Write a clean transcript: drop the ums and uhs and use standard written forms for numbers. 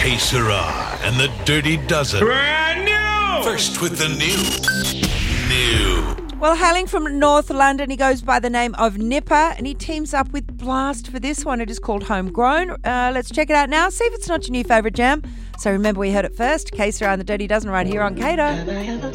Que Sera and the Dirty Dozen. Brand new! First with the new. Well, hailing from North London, he goes by the name of Nipper, and he teams up with Blast for this one. It is called Homegrown. Let's check it out now. See if it's not your new favourite jam. So remember, we heard it first. Que Sera and the Dirty Dozen right here on Cater.